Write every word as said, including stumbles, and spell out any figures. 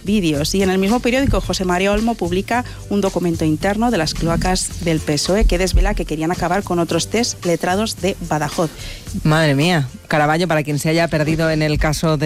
vídeos. Y en el mismo periódico, José María Olmo publica un documento interno de las cloacas del P S O E que desvela que querían acabar con otros test letrados de Badajoz. Madre mía, Caraballo, para quien se haya perdido en el caso de